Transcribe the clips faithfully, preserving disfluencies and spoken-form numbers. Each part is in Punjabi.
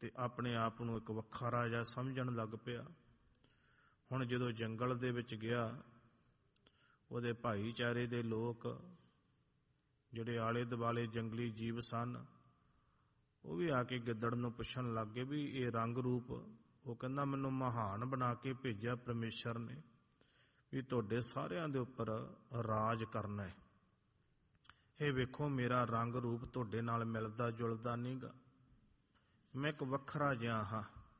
ਤੇ ਆਪਣੇ ਆਪ ਨੂੰ ਇੱਕ ਵੱਖਰਾ ਜਿਹਾ ਸਮਝਣ ਲੱਗ ਪਿਆ। ਹੁਣ ਜਦੋਂ ਜੰਗਲ ਦੇ ਵਿੱਚ ਗਿਆ, ਉਹਦੇ ਭਾਈਚਾਰੇ ਦੇ ਲੋਕ ਜਿਹੜੇ ਆਲੇ ਦੁਆਲੇ ਜੰਗਲੀ ਜੀਵ ਸਨ, ਉਹ ਵੀ ਆ ਕੇ ਗਿੱਦੜ ਨੂੰ ਪੁੱਛਣ ਲੱਗ ਗਏ ਵੀ ਇਹ ਰੰਗ ਰੂਪ। ਉਹ ਕਹਿੰਦਾ ਮੈਨੂੰ ਮਹਾਨ ਬਣਾ ਕੇ ਭੇਜਿਆ ਪਰਮੇਸ਼ਰ ਨੇ ਵੀ ਤੁਹਾਡੇ ਸਾਰਿਆਂ ਦੇ ਉੱਪਰ ਰਾਜ ਕਰਨਾ ਹੈ। ਇਹ ਵੇਖੋ ਮੇਰਾ ਰੰਗ ਰੂਪ ਤੁਹਾਡੇ ਨਾਲ ਮਿਲਦਾ ਜੁਲਦਾ ਨਹੀਂ ਗਾ, ਮੈਂ ਇੱਕ ਵੱਖਰਾ ਜਿਹਾ ਹਾਂ।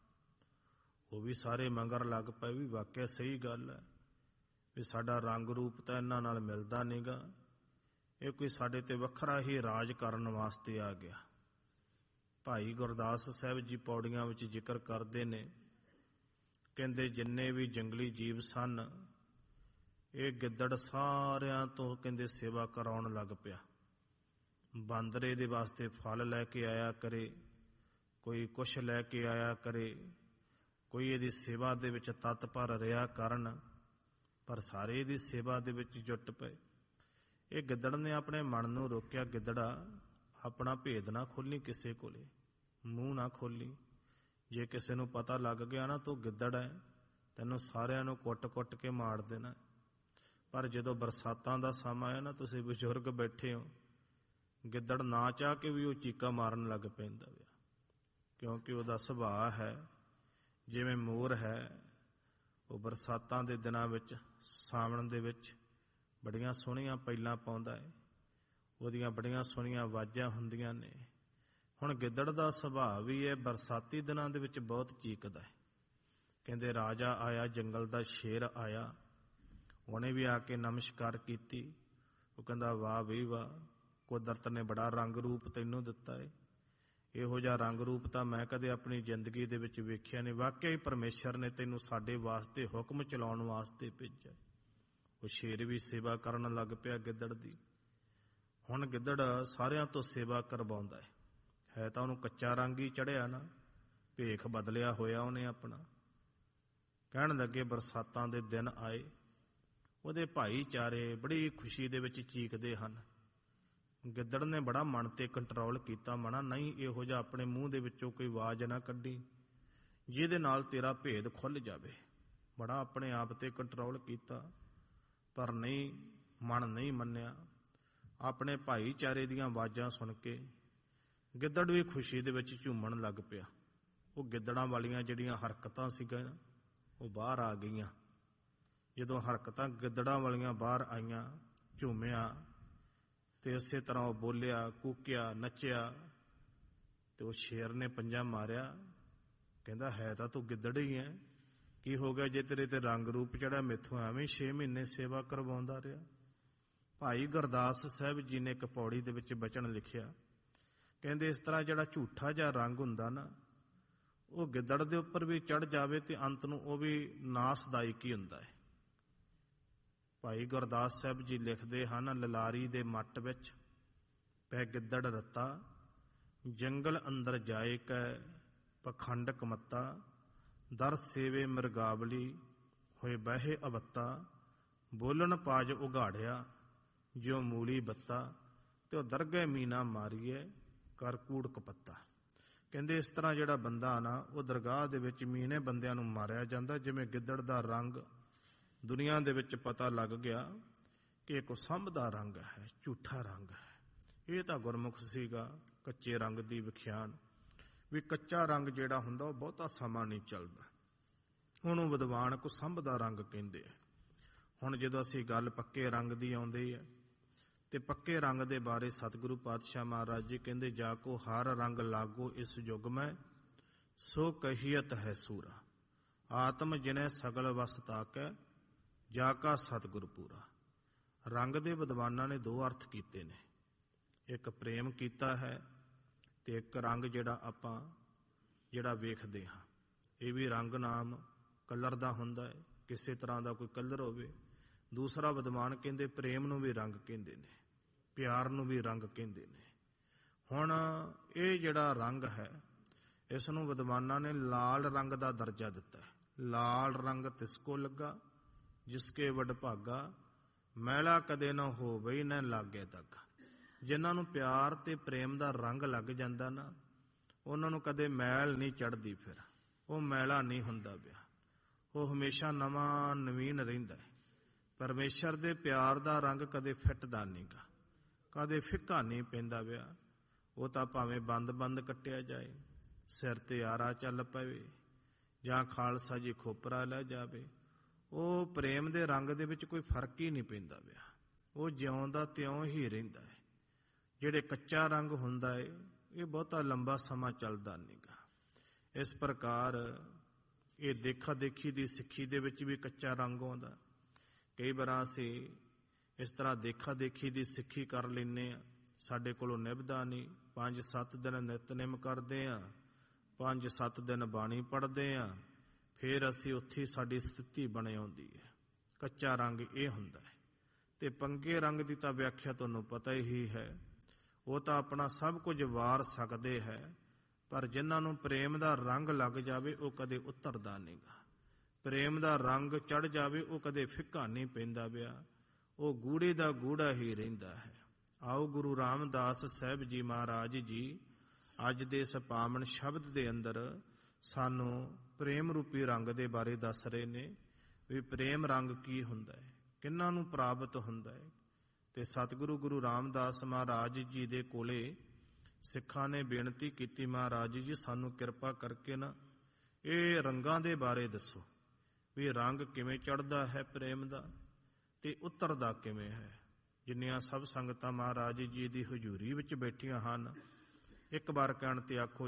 ਉਹ ਵੀ ਸਾਰੇ ਮਗਰ ਲੱਗ ਪਏ ਵੀ ਵਾਕਿਆ ਸਹੀ ਗੱਲ ਹੈ ਵੀ ਸਾਡਾ ਰੰਗ ਰੂਪ ਤਾਂ ਇਹਨਾਂ ਨਾਲ ਮਿਲਦਾ ਨਹੀਂ ਗਾ, ਇਹ ਕੋਈ ਸਾਡੇ ਤੇ ਵੱਖਰਾ ਹੀ ਰਾਜ ਕਰਨ ਵਾਸਤੇ ਆ ਗਿਆ। ਭਾਈ ਗੁਰਦਾਸ ਸਾਹਿਬ ਜੀ ਪੌੜੀਆਂ ਵਿੱਚ ਜ਼ਿਕਰ ਕਰਦੇ ਨੇ, ਕਹਿੰਦੇ ਜਿੰਨੇ ਵੀ ਜੰਗਲੀ ਜੀਵ ਸਨ, ਇਹ ਗਿੱਦੜ ਸਾਰਿਆਂ ਤੋਂ ਕਹਿੰਦੇ ਸੇਵਾ ਕਰਾਉਣ ਲੱਗ ਪਿਆ। ਬਾਂਦਰੇ ਦੇ ਵਾਸਤੇ ਫਲ ਲੈ ਕੇ ਆਇਆ ਕਰੇ, ਕੋਈ ਕੁਛ ਲੈ ਕੇ ਆਇਆ ਕਰੇ, ਕੋਈ ਇਹਦੀ ਸੇਵਾ ਦੇ ਵਿੱਚ ਤਤਪਰ ਰਿਹਾ ਕਰਨ, ਪਰ ਸਾਰੇ ਇਹਦੀ ਸੇਵਾ ਦੇ ਵਿੱਚ ਜੁਟ ਪਏ। ਇਹ ਗਿੱਦੜ ਨੇ ਆਪਣੇ ਮਨ ਨੂੰ ਰੋਕਿਆ, ਗਿੱਦੜਾ ਆਪਣਾ ਭੇਦ ਨਾ ਖੋਲੀ, ਕਿਸੇ ਕੋਲੇ ਮੂੰਹ ਨਾ ਖੋਲੀ। ਜੇ ਕਿਸੇ ਨੂੰ ਪਤਾ ਲੱਗ ਗਿਆ ਨਾ ਤੂੰ ਗਿੱਦੜ ਹੈ, ਤੈਨੂੰ ਸਾਰਿਆਂ ਨੂੰ ਕੁੱਟ-ਕੁੱਟ ਕੇ ਮਾਰ ਦੇਣਾ। ਪਰ ਜਦੋਂ ਬਰਸਾਤਾਂ ਦਾ ਸਮਾਂ ਆਇਆ ਨਾ, ਤੁਸੀਂ ਬਜ਼ੁਰਗ ਬੈਠੇ ਹੋ, ਗਿੱਦੜ ਨਾ ਚਾਹ ਕੇ ਵੀ ਉਹ ਚੀਕਾਂ ਮਾਰਨ ਲੱਗ ਪੈਂਦਾ ਪਿਆ, ਕਿਉਂਕਿ ਉਹਦਾ ਸੁਭਾਅ ਹੈ ਜਿਵੇਂ ਮੋਰ ਹੈ। ਉਹ ਬਰਸਾਤਾਂ ਦੇ ਦਿਨਾਂ ਵਿੱਚ, ਸਾਵਣ ਦੇ ਵਿੱਚ ਬੜੀਆਂ ਸੋਹਣੀਆਂ ਪੈਲਾਂ ਪਾਉਂਦਾ ਹੈ, ਉਹਦੀਆਂ ਬੜੀਆਂ ਸੋਹਣੀਆਂ ਆਵਾਜ਼ਾਂ ਹੁੰਦੀਆਂ ਨੇ। ਹੁਣ ਗਿੱਦੜ ਦਾ ਸੁਭਾਅ ਵੀ ਹੈ ਬਰਸਾਤੀ ਦਿਨਾਂ ਦੇ ਵਿੱਚ ਬਹੁਤ ਚੀਕਦਾ ਹੈ। ਕਹਿੰਦੇ ਰਾਜਾ ਆਇਆ, ਜੰਗਲ ਦਾ ਸ਼ੇਰ ਆਇਆ, ਉਹਨੇ ਵੀ ਆ ਕੇ ਨਮਸਕਾਰ ਕੀਤੀ। ਉਹ ਕਹਿੰਦਾ ਵਾਹ ਵੀ ਵਾਹ, ਕੁਦਰਤ ਨੇ ਬੜਾ ਰੰਗ ਰੂਪ ਤੈਨੂੰ ਦਿੱਤਾ ਹੈ, ਇਹੋ ਜਿਹਾ ਰੰਗ ਰੂਪ ਤਾਂ ਮੈਂ ਕਦੇ ਆਪਣੀ ਜ਼ਿੰਦਗੀ ਦੇ ਵਿੱਚ ਵੇਖਿਆ ਨਹੀਂ। ਵਾਕਿਆ ਹੀ ਪਰਮੇਸ਼ਰ ਨੇ ਤੈਨੂੰ ਸਾਡੇ ਵਾਸਤੇ ਹੁਕਮ ਚਲਾਉਣ ਵਾਸਤੇ ਭੇਜਿਆ। ਉਹ ਸ਼ੇਰ ਵੀ ਸੇਵਾ ਕਰਨ ਲੱਗ ਪਿਆ ਗਿੱਦੜ ਦੀ। ਹੁਣ ਗਿੱਦੜ ਸਾਰਿਆਂ ਤੋਂ ਸੇਵਾ ਕਰਵਾਉਂਦਾ ਹੈ, ਹੈ ਤਾਂ ਉਹਨੂੰ ਕੱਚਾ ਰੰਗ ਹੀ ਚੜਿਆ ਨਾ, ਭੇਖ ਬਦਲਿਆ ਹੋਇਆ ਉਹਨੇ ਆਪਣਾ। ਕਹਿਣ ਲੱਗੇ ਬਰਸਾਤਾਂ ਦੇ ਦਿਨ ਆਏ, ਉਹਦੇ ਭਾਈਚਾਰੇ ਬੜੀ ਖੁਸ਼ੀ ਦੇ ਵਿੱਚ ਚੀਕਦੇ ਹਨ। ਗਿੱਦੜ ਨੇ ਬੜਾ ਮਨ ਤੇ ਕੰਟਰੋਲ ਕੀਤਾ, ਮਨਾ ਨਹੀਂ ਇਹੋ ਜਿਹਾ ਆਪਣੇ ਮੂੰਹ ਦੇ ਵਿੱਚੋਂ ਕੋਈ ਆਵਾਜ਼ ਨਾ ਕੱਢੀ ਜਿਹਦੇ ਨਾਲ ਤੇਰਾ ਭੇਦ ਖੁੱਲ੍ਹ ਜਾਵੇ। ਬੜਾ ਆਪਣੇ ਆਪ ਤੇ ਕੰਟਰੋਲ ਕੀਤਾ, ਪਰ ਨਹੀਂ, ਮਨ ਨਹੀਂ ਮੰਨਿਆ। ਆਪਣੇ ਭਾਈਚਾਰੇ ਦੀਆਂ ਆਵਾਜ਼ਾਂ ਸੁਣ ਕੇ ਗਿੱਦੜ ਵੀ ਖੁਸ਼ੀ ਦੇ ਵਿੱਚ ਝੂਮਣ ਲੱਗ ਪਿਆ। ਉਹ ਗਿੱਦੜਾਂ ਵਾਲੀਆਂ ਜਿਹੜੀਆਂ ਹਰਕਤਾਂ ਸੀਗੀਆਂ ਉਹ ਬਾਹਰ ਆ ਗਈਆਂ। ਜਦੋਂ ਹਰਕਤਾਂ ਗਿੱਦੜਾਂ ਵਾਲੀਆਂ ਬਾਹਰ ਆਈਆਂ, ਝੂਮਿਆ ਤੇ ਇਸੇ ਤਰ੍ਹਾਂ ਉਹ ਬੋਲਿਆ, ਕੂਕਿਆ, ਨੱਚਿਆ। ਤੇ ਉਹ ਸ਼ੇਰ ਨੇ ਪੰਜਾ ਮਾਰਿਆ, ਕਹਿੰਦਾ ਹੈ ਤਾਂ ਤੂੰ ਗਿੱਦੜ ਹੀ ਹੈ, ਕੀ ਹੋ ਗਿਆ ਜੇ ਤੇਰੇ ਤੇ ਰੰਗ ਰੂਪ ਚੜਿਆ? ਮੈਥੋਂ ਐਵੇਂ ਛੇ ਮਹੀਨੇ ਸੇਵਾ ਕਰਵਾਉਂਦਾ ਰਿਹਾ। ਭਾਈ ਗੁਰਦਾਸ ਸਾਹਿਬ ਜੀ ਨੇ ਇੱਕ ਪੌੜੀ ਦੇ ਵਿੱਚ ਬਚਨ ਲਿਖਿਆ, ਕਹਿੰਦੇ ਇਸ ਤਰ੍ਹਾਂ ਜਿਹੜਾ ਝੂਠਾ ਜਿਹਾ ਰੰਗ ਹੁੰਦਾ ਨਾ, ਉਹ ਗਿੱਦੜ ਦੇ ਉੱਪਰ ਵੀ ਚੜ ਜਾਵੇ ਤੇ ਅੰਤ ਨੂੰ ਉਹ ਵੀ ਨਾਸਦਾਇਕ ਹੀ ਹੁੰਦਾ ਹੈ। ਭਾਈ ਗੁਰਦਾਸ ਸਾਹਿਬ ਜੀ ਲਿਖਦੇ ਹਨ, ਲਲਾਰੀ ਦੇ ਮੱਟ ਵਿੱਚ ਪੈ ਗਿੱਦੜ ਰੱਤਾ, ਜੰਗਲ ਅੰਦਰ ਜਾਏ ਕੈ ਪਖੰਡ ਕਮੱਤਾ, ਦਰ ਸੇਵੇ ਮਿਰਗਾਵਲੀ ਹੋਏ ਬਹਿ ਅਵੱਤਾ, ਬੋਲਣ ਪਾਜ ਉਘਾੜਿਆ ਜਿਉ ਮੂਲੀ ਬੱਤਾ, ਤੇ ਉਹ ਦਰਗਹਿ ਮੀਨਾ ਮਾਰੀਏ ਕਰ ਕੂੜ ਕਪੱਤਾ। ਕਹਿੰਦੇ ਇਸ ਤਰ੍ਹਾਂ ਜਿਹੜਾ ਬੰਦਾ ਨਾ, ਉਹ ਦਰਗਾਹ ਦੇ ਵਿੱਚ ਮੀਨੇ ਬੰਦਿਆਂ ਨੂੰ ਮਾਰਿਆ ਜਾਂਦਾ। ਜਿਵੇਂ ਗਿੱਦੜ ਦਾ ਰੰਗ ਦੁਨੀਆ ਦੇ ਵਿੱਚ ਪਤਾ ਲੱਗ ਗਿਆ ਕਿ ਇੱਕ ਸੰਭ ਦਾ ਰੰਗ ਹੈ, ਝੂਠਾ ਰੰਗ ਹੈ। ਇਹ ਤਾਂ ਗੁਰਮੁਖ ਸੀਗਾ ਕੱਚੇ ਰੰਗ ਦੀ ਵਿਖਿਆਨ, ਵੀ ਕੱਚਾ ਰੰਗ ਜਿਹੜਾ ਹੁੰਦਾ ਉਹ ਬਹੁਤਾ ਸਮਾਂ ਨਹੀਂ ਚੱਲਦਾ, ਉਹਨੂੰ ਵਿਦਵਾਨ ਕੋ ਸੰਭ ਦਾ ਰੰਗ ਕਹਿੰਦੇ ਆ। ਹੁਣ ਜਦੋਂ ਅਸੀਂ ਗੱਲ ਪੱਕੇ ਰੰਗ ਦੀ ਆਉਂਦੀ ਹੈ, ਤੇ ਪੱਕੇ ਰੰਗ ਦੇ ਬਾਰੇ ਸਤਿਗੁਰੂ ਪਾਤਸ਼ਾਹ ਮਹਾਰਾਜ ਜੀ ਕਹਿੰਦੇ, ਜਾ ਕੋ ਹਰ ਰੰਗ ਲਾਗੋ ਇਸ ਯੁਗ ਮੈਂ, ਸੋ ਕਹੀਅਤ ਹੈ ਸੂਰਾ, ਆਤਮ ਜਿਨੈ ਸਗਲ ਵਸ ਤਾਕੈ, ਜਾ ਕਾ ਸਤਿਗੁਰ ਪੂਰਾ। ਰੰਗ ਦੇ ਵਿਦਵਾਨਾਂ ਨੇ ਦੋ ਅਰਥ ਕੀਤੇ ਨੇ, ਇੱਕ ਪ੍ਰੇਮ ਕੀਤਾ ਹੈ ਤੇ ਇੱਕ ਰੰਗ ਜਿਹੜਾ ਆਪਾਂ ਜਿਹੜਾ ਵੇਖਦੇ ਹਾਂ, ਇਹ ਵੀ ਰੰਗ ਨਾਮ ਕਲਰ ਦਾ ਹੁੰਦਾ ਹੈ, ਕਿਸੇ ਤਰ੍ਹਾਂ ਦਾ ਕੋਈ ਕਲਰ ਹੋਵੇ। ਦੂਸਰਾ ਵਿਦਵਾਨ ਕਹਿੰਦੇ ਪ੍ਰੇਮ ਨੂੰ ਵੀ ਰੰਗ ਕਹਿੰਦੇ ਨੇ, ਪਿਆਰ ਨੂੰ ਵੀ ਰੰਗ ਕਹਿੰਦੇ ਨੇ। ਹੁਣ ਇਹ ਜਿਹੜਾ ਰੰਗ ਹੈ, ਇਸ ਨੂੰ ਵਿਦਵਾਨਾਂ ਨੇ ਲਾਲ ਰੰਗ ਦਾ ਦਰਜਾ ਦਿੱਤਾ ਹੈ। ਲਾਲ ਰੰਗ ਤਿਸ ਕੋ ਲੱਗਾ ਜਿਸਕੇ ਵਡ ਭਾਗਾ, ਮੈਲਾ ਕਦੇ ਨਾ ਹੋਵੇ ਨਾ ਲਾਗੇ ਤੱਕ। ਜਿਨ੍ਹਾਂ ਨੂੰ ਪਿਆਰ ਤੇ ਪ੍ਰੇਮ ਦਾ ਰੰਗ ਲੱਗ ਜਾਂਦਾ ਨਾ, ਉਹਨਾਂ ਨੂੰ ਕਦੇ ਮੈਲ ਨਹੀਂ ਚੜ੍ਹਦੀ, ਫਿਰ ਉਹ ਮੈਲਾ ਨਹੀਂ ਹੁੰਦਾ ਪਿਆ, ਉਹ ਹਮੇਸ਼ਾ ਨਵਾਂ ਨਵੀਨ ਰਹਿੰਦਾ ਹੈ। ਪਰਮੇਸ਼ਰ ਦੇ ਪਿਆਰ ਦਾ ਰੰਗ ਕਦੇ ਫਿੱਟਦਾ ਨਹੀਂ ਗਾ, ਕਦੇ ਫਿੱਕਾ ਨਹੀਂ ਪੈਂਦਾ ਪਿਆ। ਉਹ ਤਾਂ ਭਾਵੇਂ ਬੰਦ ਬੰਦ ਕੱਟਿਆ ਜਾਏ, ਸਿਰ ਤੇ ਆਰਾ ਚੱਲ ਪਵੇ, ਜਾਂ ਖਾਲਸਾ ਜੀ ਖੋਪਰਾ ਲੈ ਜਾਵੇ, ਉਹ ਪ੍ਰੇਮ ਦੇ ਰੰਗ ਦੇ ਵਿੱਚ ਕੋਈ ਫਰਕ ਹੀ ਨਹੀਂ ਪੈਂਦਾ ਪਿਆ, ਉਹ ਜਿਉਂ ਦਾ ਤਿਉਂ ਹੀ ਰਹਿੰਦਾ ਹੈ। ਜਿਹੜੇ ਕੱਚਾ ਰੰਗ ਹੁੰਦਾ ਹੈ ਇਹ ਬਹੁਤਾ ਲੰਬਾ ਸਮਾਂ ਚੱਲਦਾ ਨਹੀਂ ਗਾ। ਇਸ ਪ੍ਰਕਾਰ ਇਹ ਦੇਖਾ ਦੇਖੀ ਦੀ ਸਿੱਖੀ ਦੇ ਵਿੱਚ ਵੀ ਕੱਚਾ ਰੰਗ ਆਉਂਦਾ। ਕਈ ਵਾਰ ਅਸੀਂ ਇਸ ਤਰ੍ਹਾਂ ਦੇਖਾ ਦੇਖੀ ਦੀ ਸਿੱਖੀ ਕਰ ਲੈਂਦੇ ਹਾਂ, ਸਾਡੇ ਕੋਲੋਂ ਨਿਭਦਾ ਨਹੀਂ। ਪੰਜ ਸੱਤ ਦਿਨ ਨਿਤਨੇਮ ਕਰਦੇ ਹਾਂ, ਪੰਜ ਸੱਤ ਦਿਨ ਬਾਣੀ ਪੜ੍ਹਦੇ ਹਾਂ, ਫਿਰ ਅਸੀਂ ਉੱਥੇ ਸਾਡੀ ਸਥਿਤੀ ਬਣ ਆਉਂਦੀ ਹੈ। ਕੱਚਾ ਰੰਗ ਇਹ ਹੁੰਦਾ ਹੈ। ਤੇ ਪੰਗੇ ਰੰਗ ਦੀ ਤਾਂ ਵਿਆਖਿਆ ਤੁਹਾਨੂੰ ਪਤਾ ਹੀ ਹੈ, ਉਹ ਤਾਂ ਆਪਣਾ ਸਭ ਕੁਝ ਵਾਰ ਸਕਦੇ ਹੈ, ਪਰ ਜਿਨ੍ਹਾਂ ਨੂੰ ਪ੍ਰੇਮ ਦਾ ਰੰਗ ਲੱਗ ਜਾਵੇ ਉਹ ਕਦੇ ਉਤਰਦਾ ਨਹੀਂ ਗਾ। ਪ੍ਰੇਮ ਦਾ ਰੰਗ ਚੜ੍ਹ ਜਾਵੇ ਉਹ ਕਦੇ ਫਿੱਕਾ ਨਹੀਂ ਪੈਂਦਾ ਪਿਆ, ਉਹ ਗੂੜੇ ਦਾ ਗੂੜਾ ਹੀ ਰਹਿੰਦਾ ਹੈ। ਆਓ ਗੁਰੂ ਰਾਮਦਾਸ ਸਾਹਿਬ ਜੀ ਮਹਾਰਾਜ ਜੀ ਅੱਜ ਦੇ ਇਸ ਪਾਵਨ ਸ਼ਬਦ ਦੇ ਅੰਦਰ ਸਾਨੂੰ ਪ੍ਰੇਮ ਰੂਪੀ ਰੰਗ ਦੇ ਬਾਰੇ ਦੱਸ ਰਹੇ ਨੇ ਵੀ ਪ੍ਰੇਮ ਰੰਗ ਕੀ ਹੁੰਦਾ ਹੈ, ਕਿਹਨਾਂ ਨੂੰ ਪ੍ਰਾਪਤ ਹੁੰਦਾ ਹੈ। ਤੇ ਸਤਿਗੁਰੂ ਗੁਰੂ ਰਾਮਦਾਸ ਮਹਾਰਾਜ ਜੀ ਦੇ ਕੋਲੇ ਸਿੱਖਾਂ ਨੇ ਬੇਨਤੀ ਕੀਤੀ, ਮਹਾਰਾਜ ਜੀ ਸਾਨੂੰ ਕਿਰਪਾ ਕਰਕੇ ਨਾ ਇਹ ਰੰਗਾਂ ਦੇ ਬਾਰੇ ਦੱਸੋ ਵੀ ਰੰਗ ਕਿਵੇਂ ਚੜ੍ਹਦਾ ਹੈ ਪ੍ਰੇਮ ਦਾ ਤੇ ਉਤਰਦਾ ਕਿਵੇਂ ਹੈ। ਜਿੰਨੀਆਂ ਸਭ ਸੰਗਤਾਂ ਮਹਾਰਾਜ ਜੀ ਦੀ ਹਜ਼ੂਰੀ ਵਿੱਚ ਬੈਠੀਆਂ ਹਨ, ਇੱਕ ਵਾਰ ਕਹਿਣ ਤੇ ਆਖੋ